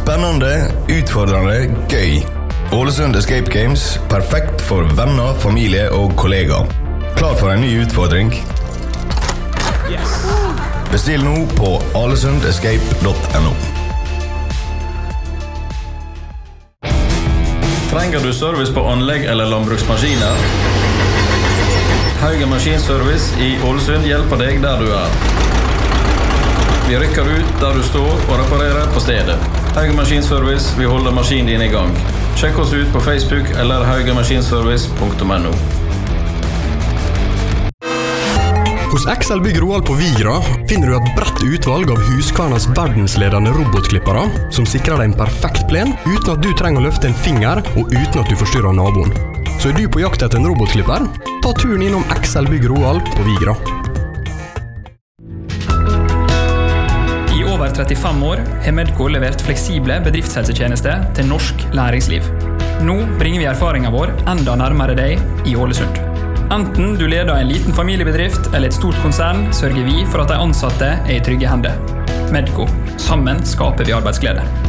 Spennende, utfordrende, gøy. Ålesund Escape Games, perfekt for venner, familie og kollegaer. Klar for en ny utfordring? Yes. Bestill nå på alesundescape.no. Trenger du service på anlegg eller landbruksmaskiner? Hauge Maskinservice i Ålesund hjelper deg der du er. Vi rykker ut der du står og reparerer på stedet. Hauge Maskinservice, vi holder maskinen din i gang. Sjekk oss ut på Facebook eller haugemaskinservice.no. Hos XL Bygg Roald på Vigra finner du et bredt utvalg av Husqvarnas verdensledende robotklippere som sikrer deg en perfekt plen uten at du trenger å løfte en finger og uten at du forstyrrer naboen. Så er du på jakt etter en robotklipper? Ta turen innom XL Bygg Roald på Vigra. I over 35 år har Medco levert fleksible bedriftshelsetjenester til norsk næringsliv. Nå bringer vi erfaringen vår enda nærmere deg i Ålesund. Enten du leder en liten familiebedrift eller et stort konsern, sørger vi for at de ansatte er i trygge hender. Medco. Sammen skaper vi arbeidsglede.